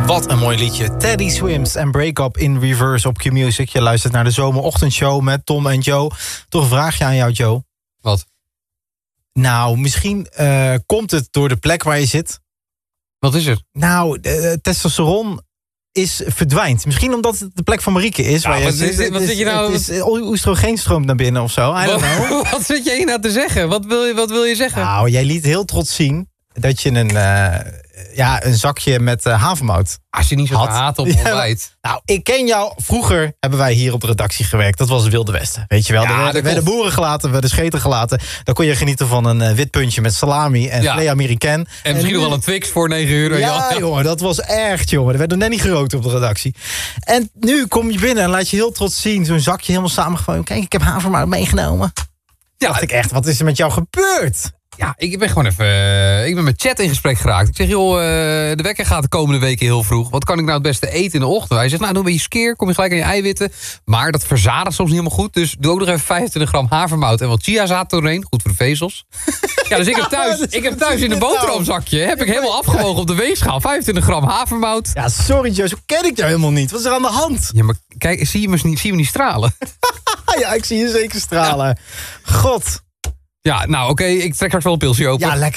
Wat een mooi liedje. Teddy Swims en Break Up in Reverse op Q-Music. Je luistert naar de zomerochtendshow met Tom en Joe. Toch een vraagje aan jou, Joe. Wat? Nou, misschien komt het door de plek waar je zit. Wat is er? Nou, testosteron verdwijnt. Misschien omdat het de plek van Marieke is. Nou, waar je wat zit je nou... Oestrogeen stroomt naar binnen of zo. I don't know. Wat zit jij hier nou te zeggen? Wat wil je zeggen? Nou, jij liet heel trots zien dat je een zakje met havermout Als je niet zo haat op ontbijt. Nou, ik ken jou. Vroeger hebben wij hier op de redactie gewerkt. Dat was het Wilde Westen. Weet je wel, Ja, er werden boeren gelaten, er werden scheten gelaten. Dan kon je genieten van een wit puntje met salami en filet Amerikaan. En misschien nog wel een Twix voor 9 euro. Ja, jongen, dat was echt, jongen. Er werd nog net niet gerookt op de redactie. En nu kom je binnen en laat je heel trots zien. Zo'n zakje helemaal samengevouwen. Kijk, ik heb havermout meegenomen. Ja, dacht ik echt, wat is er met jou gebeurd? Ja, ik ben gewoon even... ik ben met chat in gesprek geraakt. Ik zeg, joh, de wekker gaat de komende weken heel vroeg. Wat kan ik nou het beste eten in de ochtend? Hij zegt, nou, doe een beetje skeer. Kom je gelijk aan je eiwitten. Maar dat verzadigt soms niet helemaal goed. Dus doe ook nog even 25 gram havermout en wat chiazaad doorheen. Goed voor de vezels. Ja, dus ik heb thuis in een boterhamzakje... heb ik helemaal afgewogen op de weegschaal. 25 gram havermout. Ja, sorry, Joe, zo ken ik jou helemaal niet. Wat is er aan de hand? Ja, maar kijk, zie je me niet stralen? Ja, ik zie je zeker stralen. God. Ja, nou oké, ik trek straks wel een pilsje open. Ja, lekker.